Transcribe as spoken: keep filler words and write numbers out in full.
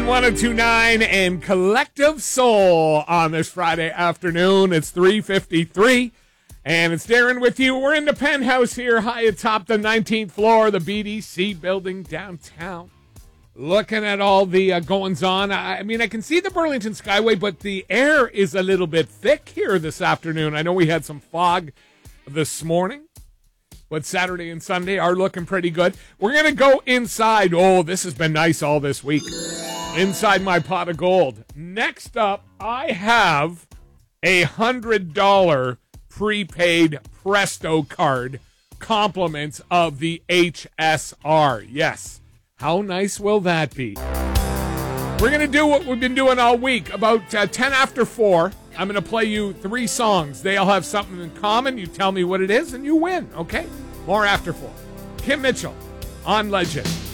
one oh two point nine and Collective Soul on this Friday afternoon. It's three fifty-three, and it's Darren with you. We're in the penthouse here high atop the nineteenth floor of the B D C building downtown. Looking at all the uh, goings-on. I, I mean, I can see the Burlington Skyway, but the air is a little bit thick here this afternoon. I know we had some fog this morning, but Saturday and Sunday are looking pretty good. We're going to go inside. Oh, this has been nice all this week. Inside my pot of gold. Next up, I have a one hundred dollars prepaid Presto card, compliments of the H S R. Yes. How nice will that be? We're going to do what we've been doing all week. About uh, ten after four, I'm going to play you three songs. They all have something in common. You tell me what it is, and you win, okay? More after four. Kim Mitchell on Legend.